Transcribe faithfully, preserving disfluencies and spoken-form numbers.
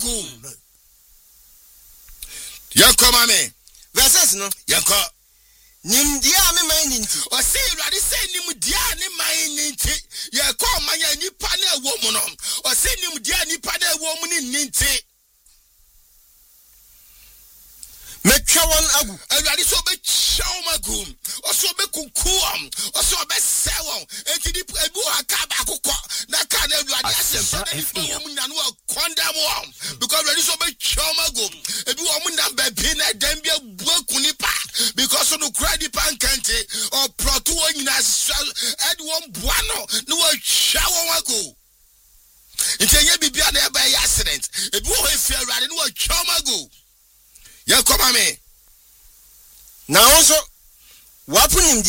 agu. Yanko mame. Verses no. Yanko. Nim dia me man ninti. O say Awurade say nim dia ne man ninti. Yanko man ya nipa na ewo mu no. O say nim dia nipa na ewo mu ni ninti. Metwa won agu. Awurade so be chaw magum. O so be kukuam. O so be sewon. Enti di ebu aka ba akokọ. Na ka na Awurade asese na nipa wo mu na no condemn won. Because Awurade so be chaw magum. Ebi wo mu na be bi na dem bia buaku nipa. Because no cry the pankante or proto nyina ed won buano no wa chaw won agu. Ntenye bibia na e ba accident. Ebi wo efi Awurade no wa chaw magu. Ya koma me. Na also wapu nim